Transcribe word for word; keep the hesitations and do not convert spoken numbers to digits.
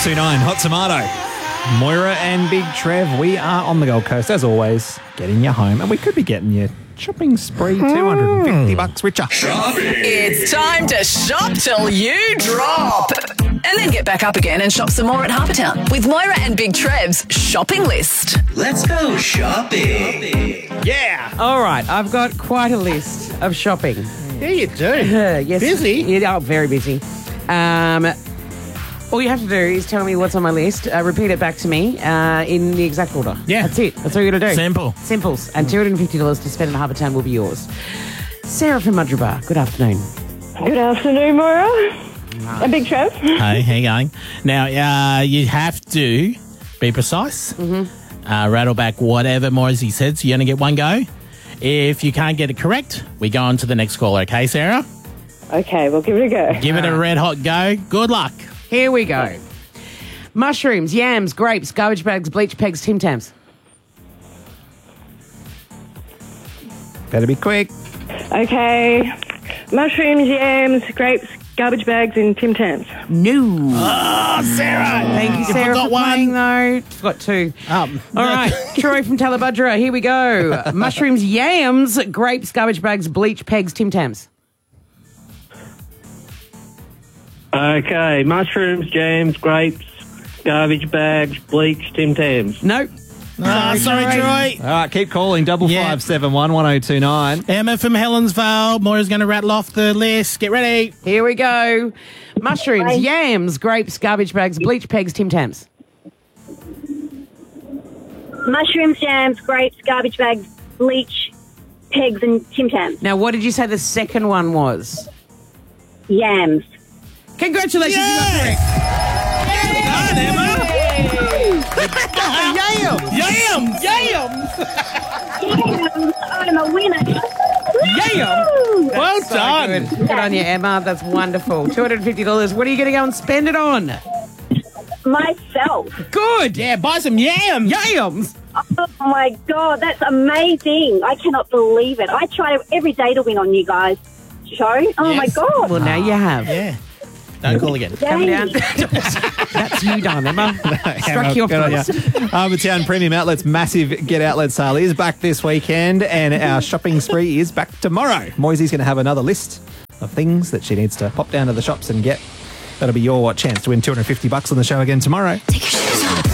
oh two nine, Hot Tomato. Moira and Big Trev, we are on the Gold Coast, as always, getting you home. And we could be getting you shopping spree, two hundred fifty bucks richer. Shopping. It's time to shop till you drop. And then get back up again and shop some more at Harbourtown with Moira and Big Trev's shopping list. Let's go shopping. Yeah. All right, I've got quite a list of shopping. Yeah, you do. Uh, yes. Busy? Yeah, oh, very busy. Um, all you have to do is tell me what's on my list, uh, repeat it back to me uh, in the exact order. Yeah. That's it. That's all you got to do. Simple. Simples. And two hundred fifty dollars to spend in Harbourtown will be yours. Sarah from Mudgeeraba, good afternoon. Good afternoon, Moira. A Big Trev. Hey, how you going? Now, uh, you have to be precise. Mm-hmm. Uh, rattle back whatever Morsey said, so you only get one go. If you can't get it correct, we go on to the next caller, okay, Sarah? Okay, we'll give it a go. Give it a red hot go. Good luck. Here we go. Mushrooms, yams, grapes, garbage bags, bleach pegs, Tim Tams. Better be quick. Okay. Mushrooms, yams, grapes, garbage bags, and Tim Tams. No. Oh, Sarah. Thank you, Sarah, forgot for one. playing, though. Forgot two. Um, All right, Troy from Talabudra, here we go. Mushrooms, yams, grapes, garbage bags, bleach pegs, Tim Tams. Okay, mushrooms, jams, grapes, garbage bags, bleach, Tim Tams. Nope. Oh, sorry, Troy. All right, keep calling, double Yeah. five seven one one oh two nine. Emma from Helensvale. Moira's going to rattle off the list. Get ready. Here we go. Mushrooms, yams, grapes, garbage bags, bleach pegs, Tim Tams. Mushrooms, jams, grapes, garbage bags, bleach, pegs, and Tim Tams. Now, what did you say the second one was? Yams. Congratulations, you got correct. Well done, Emma. Yam! Yams. Yams! I'm a winner. Yam! Well So done. good. Good on you, Emma. That's wonderful. two hundred fifty dollars. What are you going to go and spend it on? Myself. Good. Yeah, buy some yams. Yams. Oh, my God. That's amazing. I cannot believe it. I try every day to win on you guys' show. Oh, my Yes. God. Well, now you have. Yeah. Don't call again. Come down. Dang. That's you done, Emma. Struck you off Good on the ya. Harbourtown Premium Outlets massive Get Outlet sale is back this weekend, and our shopping spree is back tomorrow. Moisey's going to have another list of things that she needs to pop down to the shops and get. That'll be your chance to win two hundred fifty bucks on the show again tomorrow. Take your shoes